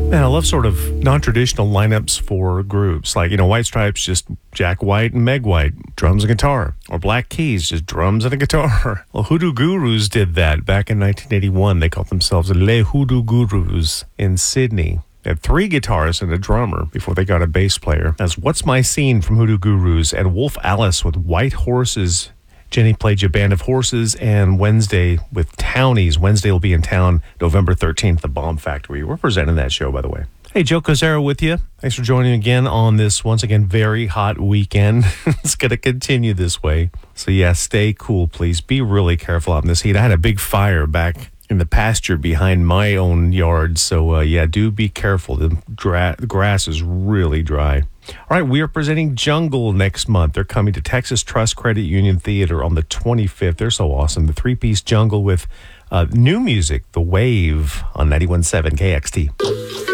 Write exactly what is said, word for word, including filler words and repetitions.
Man, I love sort of non-traditional lineups for groups. Like, you know, White Stripes, just Jack White and Meg White, drums and guitar. Or Black Keys, just drums and a guitar. Well, Hoodoo Gurus did that back in nineteen eighty-one. They called themselves Les Hoodoo Gurus in Sydney. They had three guitarists and a drummer before they got a bass player. That's What's My Scene from Hoodoo Gurus, and Wolf Alice with White Horses. Jenny played you Band of Horses, and Wednesday with Townies. Wednesday will be in town November thirteenth, the Bomb Factory. We're presenting that show, by the way. Hey, Joe Cozera with you. Thanks for joining again on this, once again, very hot weekend. It's going to continue this way. So, yeah, stay cool, please. Be really careful out in this heat. I had a big fire back in the pasture behind my own yard. So, uh, yeah, do be careful. The, dra- the grass is really dry. All right, we are presenting Jungle next month. They're coming to Texas Trust Credit Union Theater on the twenty-fifth. They're so awesome. The three-piece Jungle with uh, new music, The Wave, on ninety-one point seven K X T.